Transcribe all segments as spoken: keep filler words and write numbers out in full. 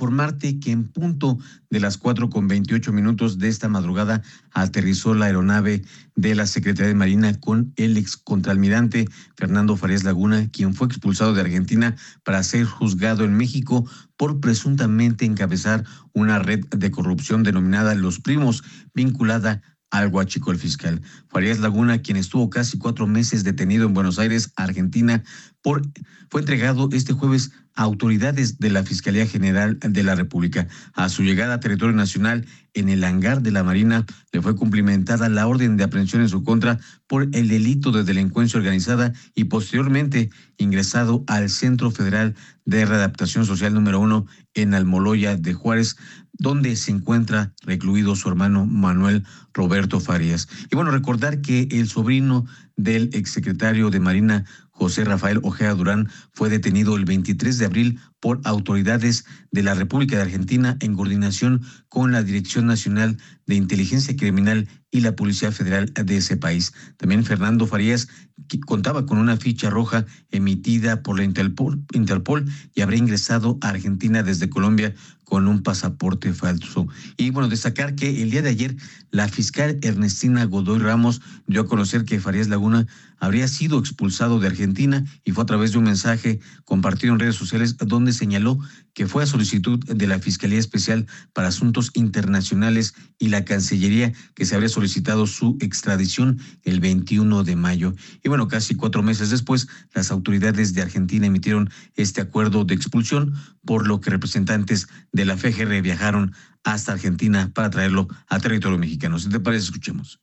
informarte que en punto de las cuatro con veintiocho minutos de esta madrugada aterrizó la aeronave de la Secretaría de Marina con el ex contraalmirante Fernando Farías Laguna, quien fue expulsado de Argentina para ser juzgado en México por presuntamente encabezar una red de corrupción denominada Los Primos, vinculada al huachicol fiscal. Farías Laguna, quien estuvo casi cuatro meses detenido en Buenos Aires, Argentina, por, fue entregado este jueves a autoridades de la Fiscalía General de la República. A su llegada a territorio nacional, en el hangar de la Marina, le fue cumplimentada la orden de aprehensión en su contra por el delito de delincuencia organizada y posteriormente ingresado al Centro Federal de Readaptación Social número uno en Almoloya de Juárez, donde se encuentra recluido su hermano Manuel Roberto Farías. Y bueno, recordar que el sobrino del exsecretario de Marina, José Rafael Ojeda Durán, fue detenido el veintitrés de abril por autoridades de la República de Argentina en coordinación con la Dirección Nacional de Inteligencia Criminal y la Policía Federal de ese país. También Fernando Farías, que contaba con una ficha roja emitida por la Interpol, Interpol y habría ingresado a Argentina desde Colombia con un pasaporte falso. Y bueno, destacar que el día de ayer la fiscal Ernestina Godoy Ramos dio a conocer que Farías Laguna habría sido expulsado de Argentina y fue a través de un mensaje compartido en redes sociales donde señaló que fue a solicitud de la Fiscalía Especial para Asuntos Internacionales y la Cancillería que se habría solicitado su extradición el veintiuno de mayo. Y bueno, casi cuatro meses después, las autoridades de Argentina emitieron este acuerdo de expulsión, por lo que representantes de la F G R viajaron hasta Argentina para traerlo a territorio mexicano. Si te parece, escuchemos.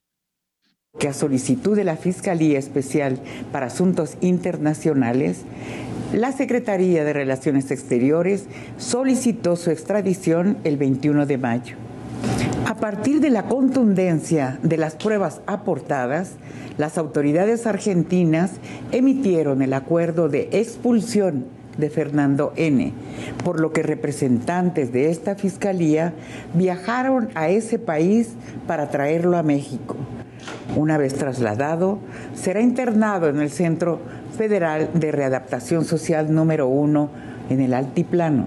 Que a solicitud de la Fiscalía Especial para Asuntos Internacionales, la Secretaría de Relaciones Exteriores solicitó su extradición el veintiuno de mayo. A partir de la contundencia de las pruebas aportadas, las autoridades argentinas emitieron el acuerdo de expulsión de Fernando N., por lo que representantes de esta fiscalía viajaron a ese país para traerlo a México. Una vez trasladado, será internado en el Centro Federal de Readaptación Social número uno en el Altiplano.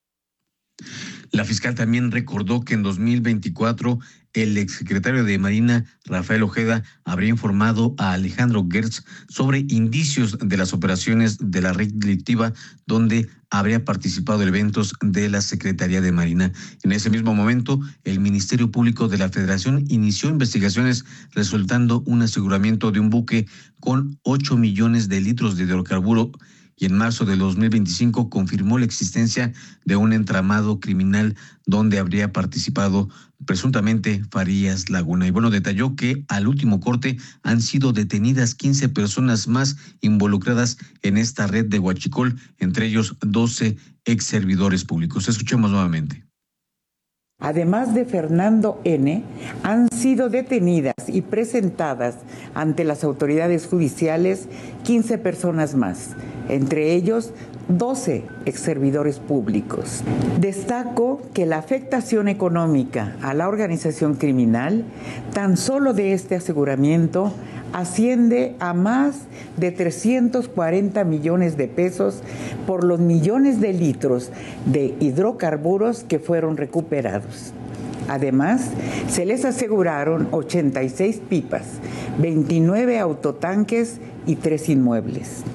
La fiscal también recordó que en dos mil veinticuatro el exsecretario de Marina, Rafael Ojeda, habría informado a Alejandro Gertz sobre indicios de las operaciones de la red delictiva donde habría participado en eventos de la Secretaría de Marina. En ese mismo momento, el Ministerio Público de la Federación inició investigaciones resultando un aseguramiento de un buque con ocho millones de litros de hidrocarburo y en marzo de dos mil veinticinco confirmó la existencia de un entramado criminal donde habría participado presuntamente Farías Laguna. Y bueno, detalló que al último corte han sido detenidas quince personas más involucradas en esta red de huachicol, entre ellos doce ex servidores públicos. Escuchemos nuevamente. Además de Fernando N., han sido detenidas y presentadas ante las autoridades judiciales quince personas más, entre ellos doce exservidores públicos. Destaco que la afectación económica a la organización criminal, tan solo de este aseguramiento, asciende a más de trescientos cuarenta millones de pesos por los millones de litros de hidrocarburos que fueron recuperados. Además, se les aseguraron ochenta y seis pipas, veintinueve autotanques y tres inmuebles.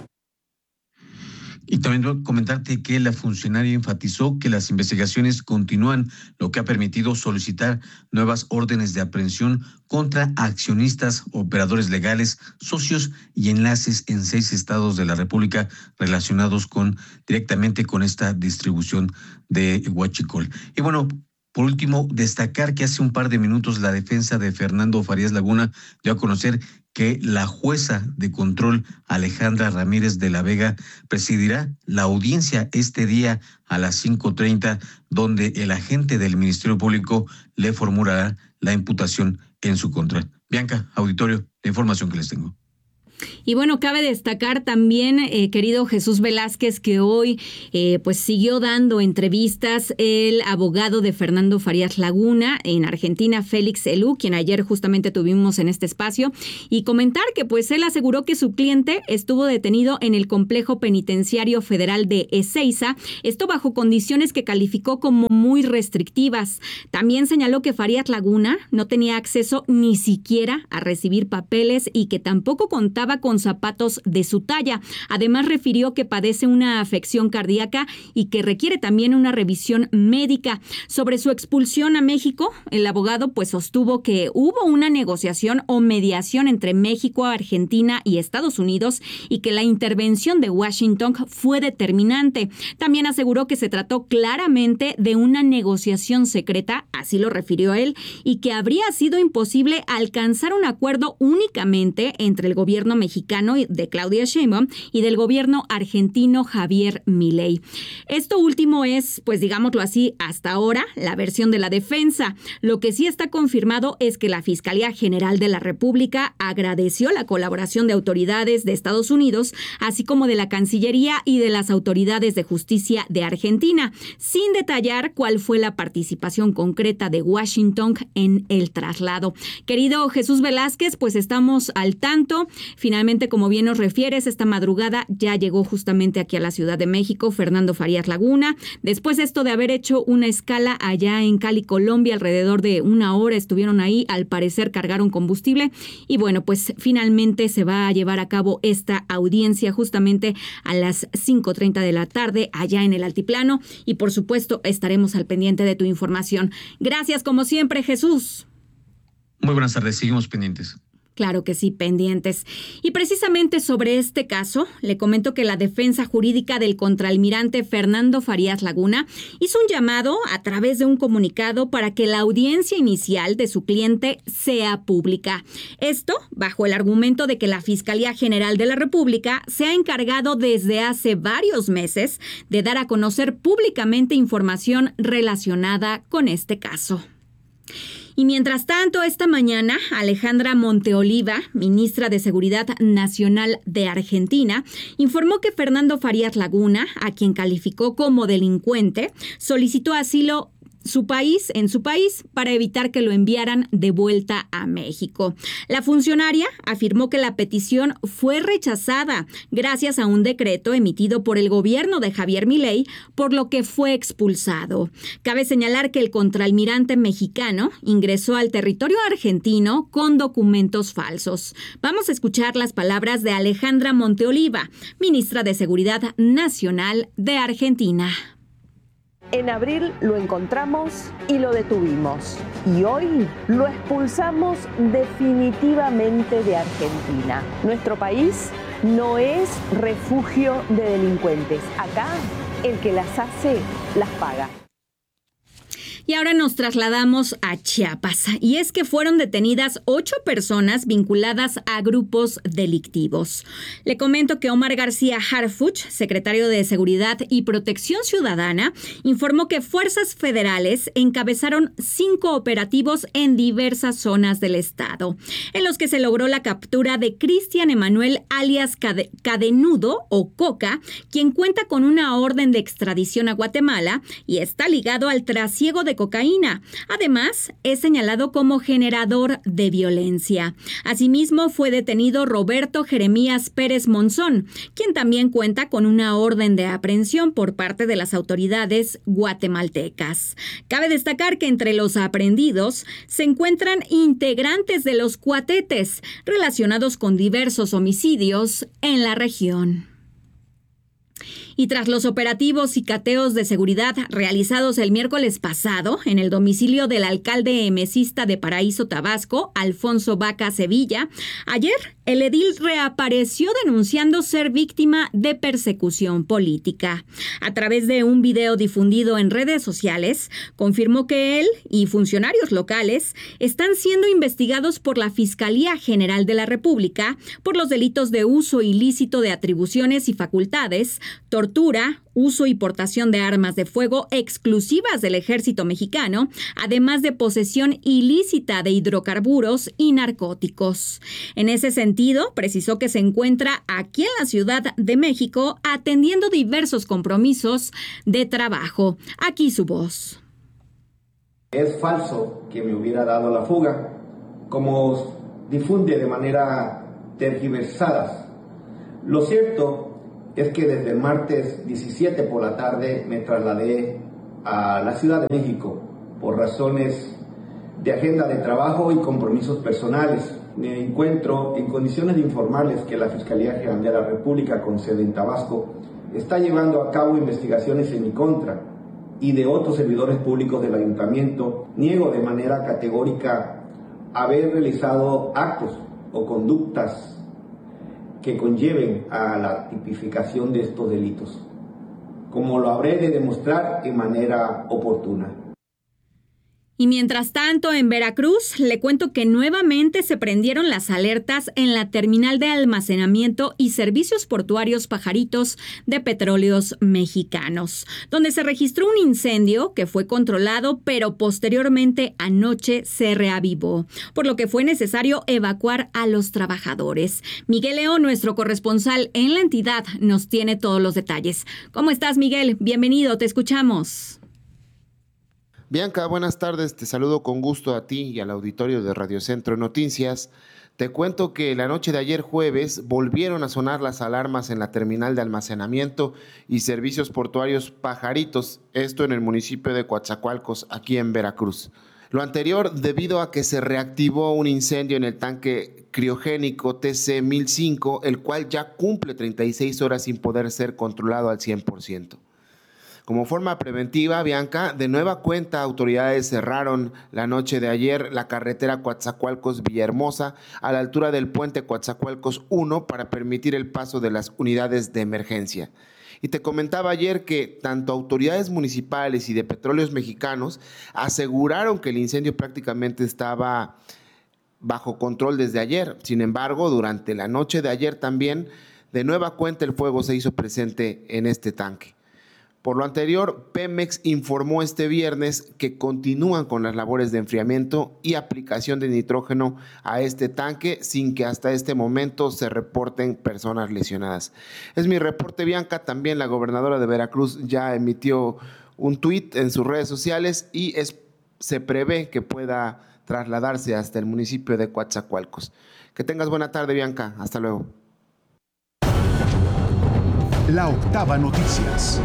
Y también comentarte que la funcionaria enfatizó que las investigaciones continúan, lo que ha permitido solicitar nuevas órdenes de aprehensión contra accionistas, operadores legales, socios y enlaces en seis estados de la República relacionados con directamente con esta distribución de huachicol. Y bueno, por último, destacar que hace un par de minutos la defensa de Fernando Farías Laguna dio a conocer que la jueza de control Alejandra Ramírez de la Vega presidirá la audiencia este día a las cinco treinta, donde el agente del Ministerio Público le formulará la imputación en su contra. Bianca, auditorio, la información que les tengo. Y bueno, cabe destacar también, eh, querido Jesús Velázquez, que hoy eh, pues siguió dando entrevistas el abogado de Fernando Farías Laguna en Argentina, Félix Elú, quien ayer justamente tuvimos en este espacio, y comentar que pues él aseguró que su cliente estuvo detenido en el complejo penitenciario federal de Ezeiza, esto bajo condiciones que calificó como muy restrictivas. También señaló que Farías Laguna no tenía acceso ni siquiera a recibir papeles y que tampoco contaba con zapatos de su talla. Además, refirió que padece una afección cardíaca y que requiere también una revisión médica. Sobre su expulsión a México, el abogado pues sostuvo que hubo una negociación o mediación entre México, Argentina y Estados Unidos y que la intervención de Washington fue determinante. También aseguró que se trató claramente de una negociación secreta, así lo refirió él, y que habría sido imposible alcanzar un acuerdo únicamente entre el gobierno mexicano de Claudia Sheinbaum y del gobierno argentino Javier Milei. Esto último es, pues digámoslo así, hasta ahora la versión de la defensa. Lo que sí está confirmado es que la Fiscalía General de la República agradeció la colaboración de autoridades de Estados Unidos, así como de la Cancillería y de las autoridades de justicia de Argentina, sin detallar cuál fue la participación concreta de Washington en el traslado. Querido Jesús Velázquez, pues estamos al tanto. Finalmente, como bien nos refieres, esta madrugada ya llegó justamente aquí a la Ciudad de México Fernando Farías Laguna. Después de esto de haber hecho una escala allá en Cali, Colombia, alrededor de una hora estuvieron ahí, al parecer cargaron combustible y bueno, pues finalmente se va a llevar a cabo esta audiencia justamente a las cinco treinta de la tarde allá en el Altiplano y por supuesto estaremos al pendiente de tu información. Gracias como siempre, Jesús. Muy buenas tardes, seguimos pendientes. Claro que sí, pendientes. Y precisamente sobre este caso, le comento que la defensa jurídica del contraalmirante Fernando Farías Laguna hizo un llamado a través de un comunicado para que la audiencia inicial de su cliente sea pública. Esto bajo el argumento de que la Fiscalía General de la República se ha encargado desde hace varios meses de dar a conocer públicamente información relacionada con este caso. Y mientras tanto, esta mañana, Alejandra Monteoliva, ministra de Seguridad Nacional de Argentina, informó que Fernando Farías Laguna, a quien calificó como delincuente, solicitó asilo su país, en su país, para evitar que lo enviaran de vuelta a México. La funcionaria afirmó que la petición fue rechazada gracias a un decreto emitido por el gobierno de Javier Milei, por lo que fue expulsado. Cabe señalar que el contraalmirante mexicano ingresó al territorio argentino con documentos falsos. Vamos a escuchar las palabras de Alejandra Monteoliva, ministra de Seguridad Nacional de Argentina. En abril lo encontramos y lo detuvimos. Y hoy lo expulsamos definitivamente de Argentina. Nuestro país no es refugio de delincuentes. Acá, el que las hace, las paga. Y ahora nos trasladamos a Chiapas, y es que fueron detenidas ocho personas vinculadas a grupos delictivos. Le comento que Omar García Harfuch, secretario de Seguridad y Protección Ciudadana, informó que fuerzas federales encabezaron cinco operativos en diversas zonas del estado, en los que se logró la captura de Cristian Emanuel alias Cade- Cadenudo o Coca, quien cuenta con una orden de extradición a Guatemala y está ligado al trasiego de cocaína. Además, es señalado como generador de violencia. Asimismo, fue detenido Roberto Jeremías Pérez Monzón, quien también cuenta con una orden de aprehensión por parte de las autoridades guatemaltecas. Cabe destacar que entre los aprehendidos se encuentran integrantes de los cuatetes relacionados con diversos homicidios en la región. Y tras los operativos y cateos de seguridad realizados el miércoles pasado en el domicilio del alcalde emesista de Paraíso, Tabasco, Alfonso Vaca Sevilla, ayer el edil reapareció denunciando ser víctima de persecución política. A través de un video difundido en redes sociales, confirmó que él y funcionarios locales están siendo investigados por la Fiscalía General de la República por los delitos de uso ilícito de atribuciones y facultades, tortura tortura, uso y portación de armas de fuego exclusivas del ejército mexicano, además de posesión ilícita de hidrocarburos y narcóticos. En ese sentido, precisó que se encuentra aquí en la Ciudad de México atendiendo diversos compromisos de trabajo. Aquí su voz. Es falso que me hubiera dado la fuga, como difunde de manera tergiversada. Lo cierto es que desde el martes diecisiete por la tarde me trasladé a la Ciudad de México por razones de agenda de trabajo y compromisos personales. Me encuentro en condiciones de informarles que la Fiscalía General de la República, con sede en Tabasco, está llevando a cabo investigaciones en mi contra y de otros servidores públicos del ayuntamiento. Niego de manera categórica haber realizado actos o conductas que conlleven a la tipificación de estos delitos, como lo habré de demostrar en manera oportuna. Y mientras tanto, en Veracruz, le cuento que nuevamente se prendieron las alertas en la terminal de almacenamiento y servicios portuarios Pajaritos de Petróleos Mexicanos, donde se registró un incendio que fue controlado, pero posteriormente anoche se reavivó, por lo que fue necesario evacuar a los trabajadores. Miguel León, nuestro corresponsal en la entidad, nos tiene todos los detalles. ¿Cómo estás, Miguel? Bienvenido, te escuchamos. Bianca, buenas tardes, te saludo con gusto a ti y al auditorio de Radio Centro Noticias. Te cuento que la noche de ayer jueves volvieron a sonar las alarmas en la terminal de almacenamiento y servicios portuarios Pajaritos, esto en el municipio de Coatzacoalcos, aquí en Veracruz. Lo anterior debido a que se reactivó un incendio en el tanque criogénico T C mil cinco, el cual ya cumple treinta y seis horas sin poder ser controlado al cien por ciento. Como forma preventiva, Bianca, de nueva cuenta autoridades cerraron la noche de ayer la carretera Coatzacoalcos-Villahermosa a la altura del puente Coatzacoalcos uno para permitir el paso de las unidades de emergencia. Y te comentaba ayer que tanto autoridades municipales y de Petróleos Mexicanos aseguraron que el incendio prácticamente estaba bajo control desde ayer. Sin embargo, durante la noche de ayer también, de nueva cuenta el fuego se hizo presente en este tanque. Por lo anterior, Pemex informó este viernes que continúan con las labores de enfriamiento y aplicación de nitrógeno a este tanque sin que hasta este momento se reporten personas lesionadas. Es mi reporte, Bianca. También la gobernadora de Veracruz ya emitió un tuit en sus redes sociales y es, se prevé que pueda trasladarse hasta el municipio de Coatzacoalcos. Que tengas buena tarde, Bianca. Hasta luego. La Octava Noticias.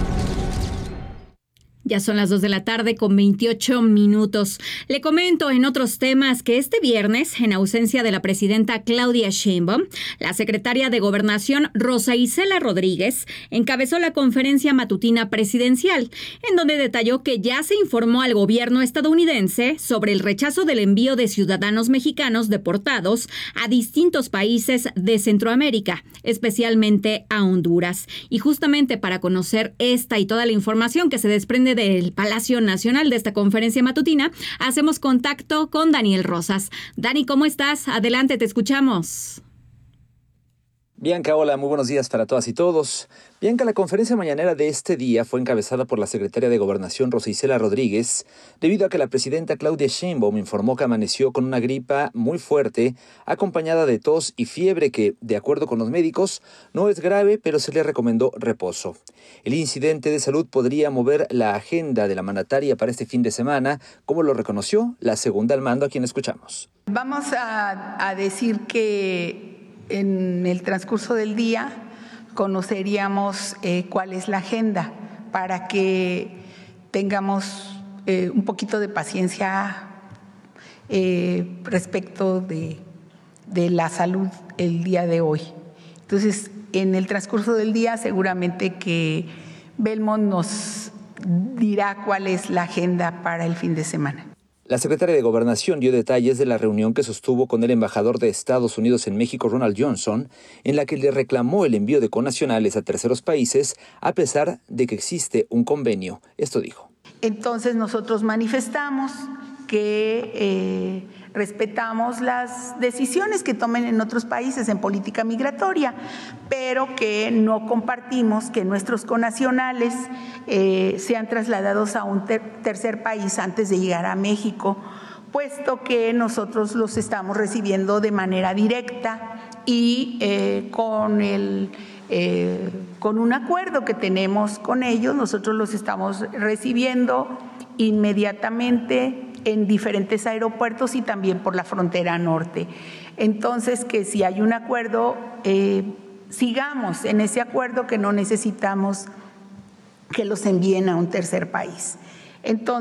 Ya son las dos de la tarde con veintiocho minutos. Le comento en otros temas que este viernes, en ausencia de la presidenta Claudia Sheinbaum, la secretaria de Gobernación Rosa Isela Rodríguez encabezó la conferencia matutina presidencial, en donde detalló que ya se informó al gobierno estadounidense sobre el rechazo del envío de ciudadanos mexicanos deportados a distintos países de Centroamérica, especialmente a Honduras. Y justamente para conocer esta y toda la información que se desprende del Palacio Nacional de esta conferencia matutina, hacemos contacto con Daniel Rosas. Dani, ¿cómo estás? Adelante, te escuchamos. Bianca, hola, muy buenos días para todas y todos. Bianca, la conferencia mañanera de este día fue encabezada por la secretaria de Gobernación Rosa Isela Rodríguez, debido a que la presidenta Claudia Sheinbaum informó que amaneció con una gripa muy fuerte, acompañada de tos y fiebre que, de acuerdo con los médicos, no es grave, pero se le recomendó reposo. El incidente de salud podría mover la agenda de la mandataria para este fin de semana, como lo reconoció la segunda al mando, a quien escuchamos. Vamos a, a decir que en el transcurso del día conoceríamos eh, cuál es la agenda para que tengamos eh, un poquito de paciencia eh, respecto de, de la salud el día de hoy. Entonces, en el transcurso del día seguramente que Belmont nos dirá cuál es la agenda para el fin de semana. La secretaria de Gobernación dio detalles de la reunión que sostuvo con el embajador de Estados Unidos en México, Ronald Johnson, en la que le reclamó el envío de connacionales a terceros países a pesar de que existe un convenio. Esto dijo. Entonces nosotros manifestamos que eh, respetamos las decisiones que tomen en otros países en política migratoria, pero que no compartimos que nuestros connacionales eh, sean trasladados a un ter- tercer país antes de llegar a México, puesto que nosotros los estamos recibiendo de manera directa y eh, con el eh, con un acuerdo que tenemos con ellos, nosotros los estamos recibiendo inmediatamente en diferentes aeropuertos y también por la frontera norte. Entonces, que si hay un acuerdo, eh, sigamos en ese acuerdo, que no necesitamos que los envíen a un tercer país. Entonces,